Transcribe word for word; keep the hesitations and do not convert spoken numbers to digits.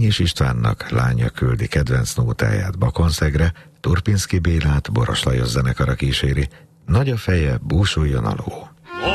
Szennyés Istvánnak lánya küldi kedvenc nótáját Bakonszegre, Turpinszky Bélát Boros Lajos zenekara kíséri, Nagy a feje, búsuljon a ló.